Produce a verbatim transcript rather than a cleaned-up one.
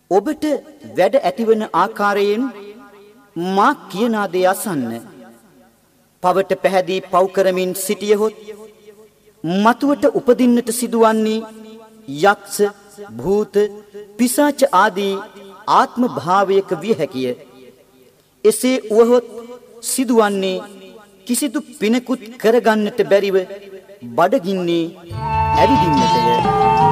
ඔබට වැඩ ඇතිවන ආකාරයෙන් මා කියන දේ අසන්න. පවට පැහැදී පව් කරමින් සිටියහොත් මතුවට උපදින්නට සිදුවන්නේ යක්ෂ, භූත, පිසාච ආදී ආත්ම භාවයක විය හැකිය. එසේ වුවහොත් සිදුවන්නේ කිසිදු පිනකුත් කරගන්නට බැරිව බඩගින්නේ ඇවිදින්නටය.